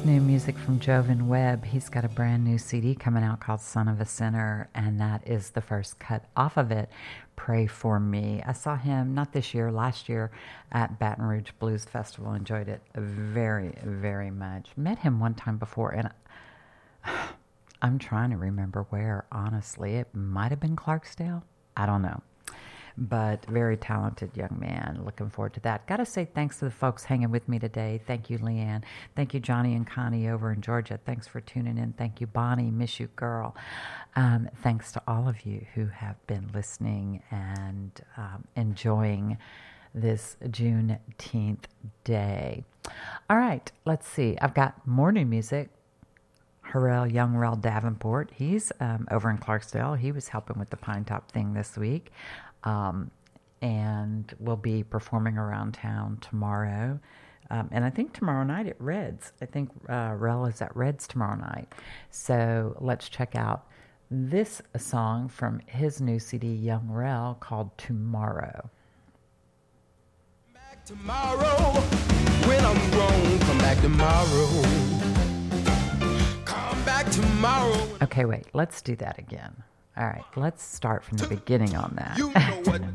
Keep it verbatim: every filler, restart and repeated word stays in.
new music from Jovan Webb. He's got a brand new C D coming out called Son of a Sinner, and that is the first cut off of it, Pray For Me. I saw him, not this year, last year, at Baton Rouge Blues Festival. Enjoyed it very, very much. Met him one time before, and I'm trying to remember where, honestly. It might have been Clarksdale. I don't know. But very talented young man. Looking forward to that. Got to say thanks to the folks hanging with me today. Thank you, Leanne. Thank you, Johnny and Connie over in Georgia. Thanks for tuning in. Thank you, Bonnie. Miss you, girl. Um, thanks to all of you who have been listening and um, enjoying this Juneteenth day. All right, let's see. I've got more new music. Harrell, Young Rel Davenport. He's um, over in Clarksdale. He was helping with the Pine Top thing this week. Um, and will be performing around town tomorrow. Um, and I think tomorrow night at Red's. I think uh, Rel is at Red's tomorrow night. So let's check out this song from his new C D, Young Rel, called Tomorrow. Back tomorrow, when I'm grown, come back tomorrow. Come back tomorrow. Okay, wait, let's do that again. All right, let's start from the beginning on that. You know what